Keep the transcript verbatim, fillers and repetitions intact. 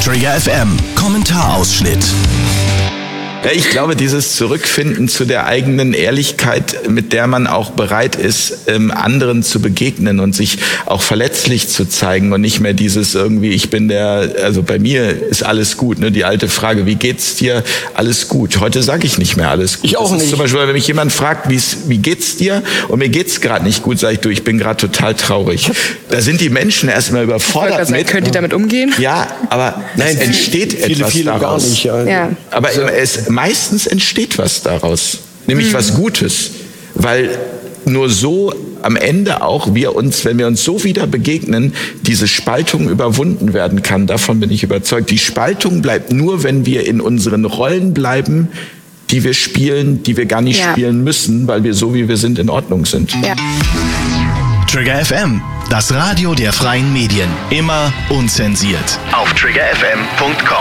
Trigger F M, Kommentarausschnitt. Ja, ich glaube, dieses Zurückfinden zu der eigenen Ehrlichkeit, mit der man auch bereit ist, ähm, anderen zu begegnen und sich auch verletzlich zu zeigen und nicht mehr dieses irgendwie, ich bin der, also bei mir ist alles gut, ne? Die alte Frage, wie geht's dir? Alles gut. Heute sage ich nicht mehr alles gut. Ich auch das ist nicht. Zum Beispiel, wenn mich jemand fragt, wie's, wie geht's dir? Und mir geht's gerade nicht gut, sage ich, du, ich bin gerade total traurig. Da sind die Menschen erstmal überfordert sagen, mit. könnt ihr damit umgehen? Ja, aber Nein, es entsteht viele, etwas viele daraus. gar nicht. Ja. Ja. Aber es meistens entsteht was daraus, nämlich mhm. was Gutes, weil nur so am Ende auch wir uns, wenn wir uns so wieder begegnen, diese Spaltung überwunden werden kann. Davon bin ich überzeugt. Die Spaltung bleibt nur, wenn wir in unseren Rollen bleiben, die wir spielen, die wir gar nicht ja. spielen müssen, weil wir so wie wir sind in Ordnung sind. Ja. Trigger F M, das Radio der freien Medien, immer unzensiert. Auf trigger f m punkt com.